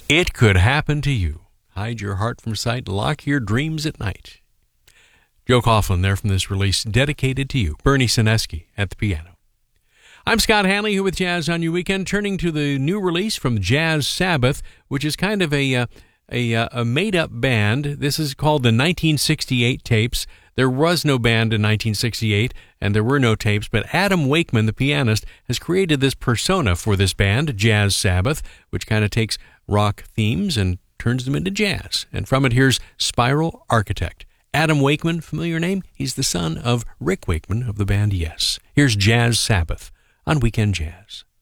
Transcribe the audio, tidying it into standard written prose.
It could happen to you. Hide your heart from sight, lock your dreams at night. Joe Coughlin there from this release, dedicated to you. Bernie Sineski at the piano. I'm Scott Hanley here with Jazz on Your Weekend, turning to the new release from Jazz Sabbath, which is kind of a made-up band. This is called the 1968 Tapes. There was no band in 1968, and there were no tapes, but Adam Wakeman, the pianist, has created this persona for this band, Jazz Sabbath, which kind of takes rock themes and turns them into jazz. And from it, here's Spiral Architect. Adam Wakeman, familiar name? He's the son of Rick Wakeman of the band Yes. Here's Jazz Sabbath on Weekend Jazz.